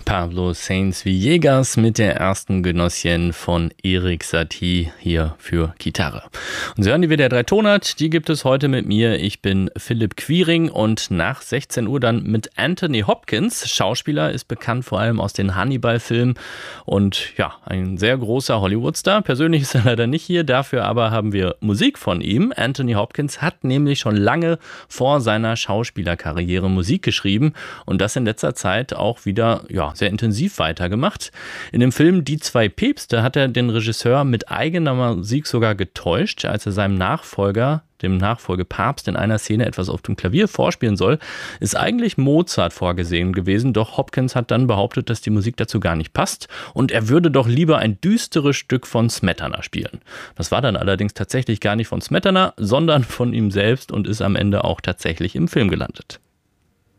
Pablo Sainz Villegas mit der ersten Genossien von Erik Satie hier für Gitarre. Und Sie hören die WDR 3 Tonart, die gibt es heute mit mir. Ich bin Philipp Quiring und nach 16 Uhr dann mit Anthony Hopkins. Schauspieler, ist bekannt vor allem aus den Hannibal-Filmen und ja, ein sehr großer Hollywood-Star. Persönlich ist er leider nicht hier, dafür aber haben wir Musik von ihm. Anthony Hopkins hat nämlich schon lange vor seiner Schauspielerkarriere Musik geschrieben und das in letzter Zeit auch wieder sehr intensiv weitergemacht. In dem Film Die zwei Päpste hat er den Regisseur mit eigener Musik sogar getäuscht, als er seinem Nachfolger, dem Nachfolgepapst, in einer Szene etwas auf dem Klavier vorspielen soll, ist eigentlich Mozart vorgesehen gewesen, doch Hopkins hat dann behauptet, dass die Musik dazu gar nicht passt und er würde doch lieber ein düsteres Stück von Smetana spielen. Das war dann allerdings tatsächlich gar nicht von Smetana, sondern von ihm selbst und ist am Ende auch tatsächlich im Film gelandet.